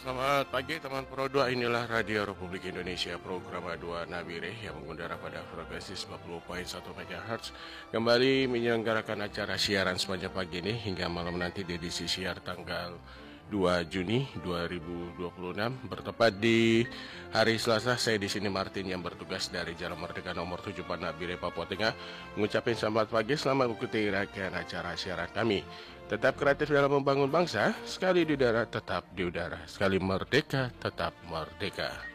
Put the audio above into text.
Selamat pagi teman Pro 2, inilah Radio Republik Indonesia program A2 Nabire yang mengudara pada frekuensi 90.1 MHz kembali menyelenggarakan acara siaran sepanjang pagi ini hingga malam nanti di edisi siar tanggal 2 Juni 2026 bertepat di hari Selasa. Saya di sini Martin yang bertugas dari Jalan Merdeka nomor 7 Nabire, Papua Tengah, mengucapkan selamat pagi, selamat mengikuti rangkaian acara siaran kami. Tetap kreatif dalam membangun bangsa, sekali di darat tetap di udara, sekali merdeka tetap merdeka.